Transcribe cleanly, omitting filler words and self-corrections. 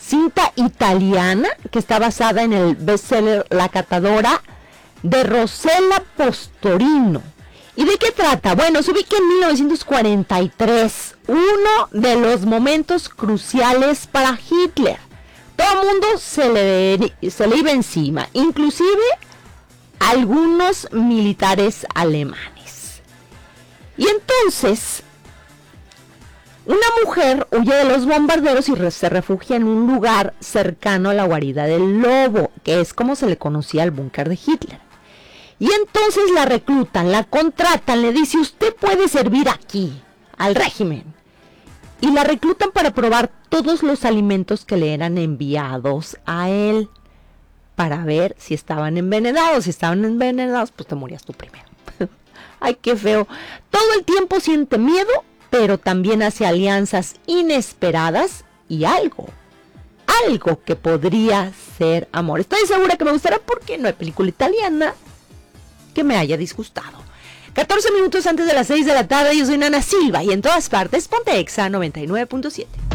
cinta italiana que está basada en el bestseller La Catadora de Rossella Postorino. ¿Y de qué trata? Bueno, se ubica en 1943, uno de los momentos cruciales para Hitler. Todo el mundo se le iba encima, inclusive algunos militares alemanes. Y entonces, una mujer huye de los bombarderos y se refugia en un lugar cercano a la guarida del lobo, que es como se le conocía al búnker de Hitler. Y entonces la reclutan, la contratan, le dice, usted puede servir aquí, al régimen. Y la reclutan para probar todos los alimentos que le eran enviados a él, para ver si estaban envenenados. Si estaban envenenados, pues te morías tú primero. Ay, qué feo. Todo el tiempo siente miedo, pero también hace alianzas inesperadas y algo que podría ser amor. Estoy segura que me gustará porque no hay película italiana que me haya disgustado. 14 minutos antes de las 6 de la tarde, yo soy Nana Silva y en todas partes, Ponte Exa 99.7.